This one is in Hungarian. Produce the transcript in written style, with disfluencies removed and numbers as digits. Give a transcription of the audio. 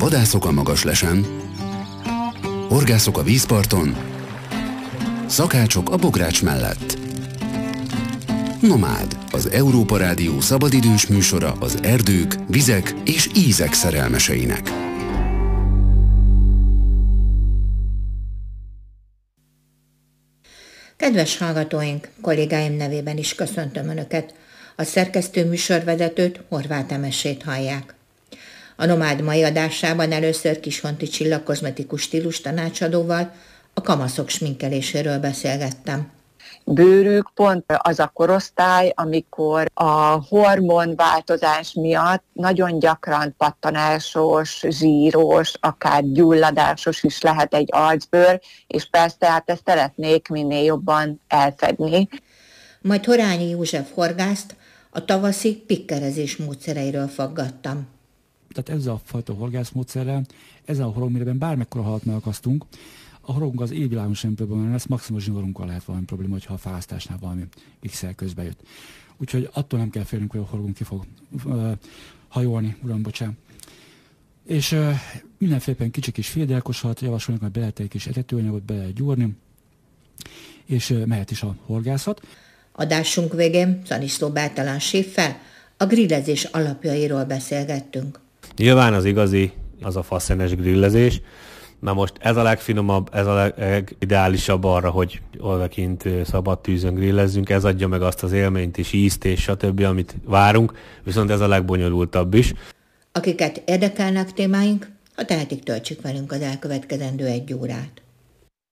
Vadászok a Magaslesen, horgászok a vízparton, szakácsok a bogrács mellett. Nomád, az Európa Rádió szabadidős műsora az erdők, vizek és ízek szerelmeseinek. Kedves hallgatóink, kollégáim nevében is köszöntöm Önöket. A szerkesztő műsorvezetőt, Horváth Emesét hallják. A Nomád mai adásában először Kishonti Csilla kozmetikus stílus tanácsadóval a kamaszok sminkeléséről beszélgettem. Bőrük pont az a korosztály, amikor a hormonváltozás miatt nagyon gyakran pattanásos, zsíros, akár gyulladásos is lehet egy arcbőr, és persze hát ezt szeretnék minél jobban elfedni. Majd Horányi József horgászt a tavaszi pikkerezés módszereiről faggattam. Tehát ezzel a fajta horgászmódszerrel, ezzel a horogmérőben bármekkora halat megakasztunk, a horogunk az égvilágon sem probléma lesz, maximum zsivarunkkal lehet valami probléma, hogyha a fálasztásnál valami XL közbe jött. Úgyhogy attól nem kell félnünk, hogy a horogunk ki fog hajolni, uram, bocsánat. És mindenféleképpen kicsi kis féldelkos halat javasolnak, hogy be lehet egy kis etetőanyagot, be lehet gyúrni, és mehet is a horgászat. Adásunk végén Szaniszló Bertalan séffel a grillezés alapjairól beszélgettünk. Nyilván az igazi, az a faszenes grillezés. Na most ez a legfinomabb, ez a legideálisabb arra, hogy olvekint szabad tűzön grillezzünk, ez adja meg azt az élményt és ízt és stb., amit várunk, viszont ez a legbonyolultabb is. Akiket érdekelnek témáink, ha tehetik, töltsük velünk az elkövetkezendő 1 órát.